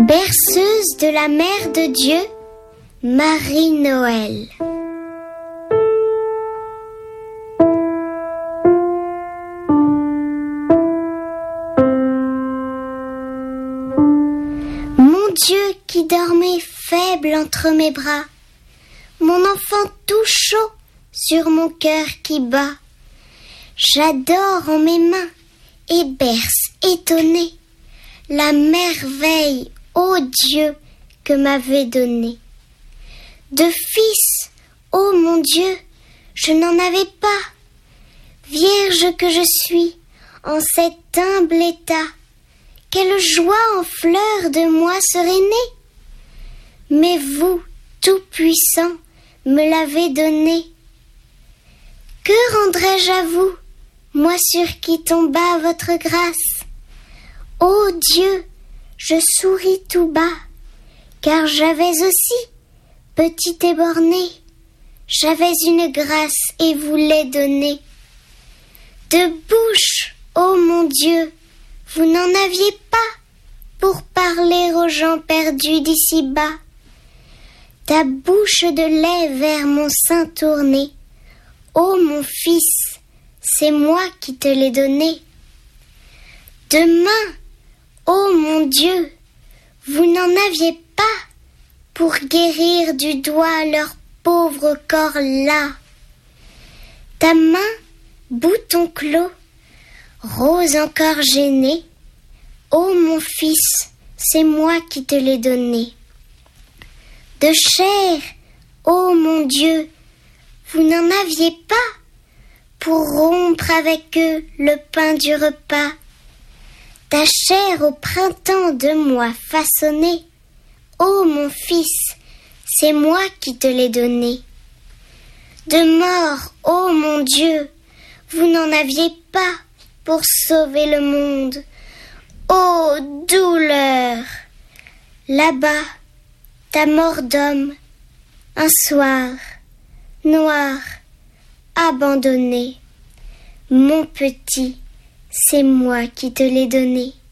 Berceuse de la Mère de Dieu, Marie-Noël. Mon Dieu qui dormait faible entre mes bras, mon enfant tout chaud sur mon cœur qui bat, j'adore en mes mains et berce étonné la merveille, ô Dieu, que m'avait donné. De fils, ô mon Dieu, je n'en avais pas. Vierge que je suis, en cet humble état, quelle joie en fleurs de moi serait née. Mais vous, tout-puissant, me l'avez donné. Que rendrais-je à vous, moi sur qui tomba votre grâce? Ô Dieu, je souris tout bas, car j'avais aussi, petite et bornée, j'avais une grâce et vous l'ai donnée. De bouche, ô mon Dieu, vous n'en aviez pas pour parler aux gens perdus d'ici-bas. Ta bouche de lait vers mon sein tournée, ô mon fils, c'est moi qui te l'ai donné. De main, ô mon Dieu, vous n'en aviez pas pour guérir du doigt leur pauvre corps là. Ta main, bouton clos, rose encore gênée, ô mon fils, c'est moi qui te l'ai donné. De chair, ô mon Dieu, vous n'en aviez pas pour rompre avec eux le pain du repas. Ta chair au printemps de moi façonnée, ô mon fils, c'est moi qui te l'ai donnée. De mort, ô mon Dieu, vous n'en aviez pas pour sauver le monde. Ô douleur! Là-bas, ta mort d'homme, un soir, noir, abandonné. Mon petit, c'est moi qui te l'ai donné.